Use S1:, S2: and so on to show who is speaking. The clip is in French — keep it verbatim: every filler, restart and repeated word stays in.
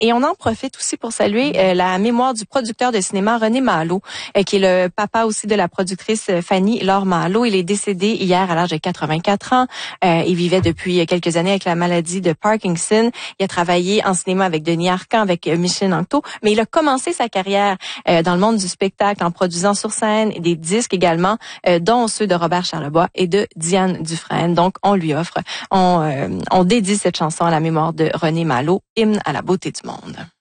S1: Et on en profite aussi pour saluer euh, la mémoire du producteur de cinéma René Malo, euh, qui est le papa aussi de la productrice euh, Fanny Laure Malo. Il est décédé hier à l'âge de quatre-vingt-quatre ans. Euh, il vivait depuis quelques années avec la maladie de Parkinson. Il a travaillé en cinéma avec Denis Arcand, avec euh, Micheline Anctot, mais il a commencé sa carrière euh, dans le monde du spectacle en produisant sur scène des disques également, euh, dont ceux de Robert Charlebois et de Diane Dufresne. Donc, on lui offre, on, euh, on dédie cette chanson à la mémoire de René Malo, hymne à la beauté du monde.